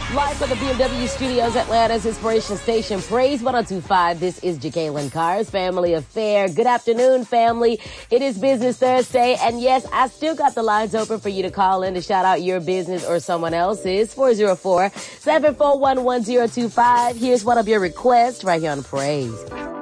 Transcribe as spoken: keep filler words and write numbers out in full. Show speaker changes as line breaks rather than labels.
Live from the B M W Studios, Atlanta's Inspiration Station, Praise one oh two point five. This is Jacqueline Carr's Family Affair. Good afternoon, family. It is Business Thursday, and yes, I still got the lines open for you to call in to shout out your business or someone else's. four oh four, seven four one, one oh two five. Here's one of your requests right here on Praise.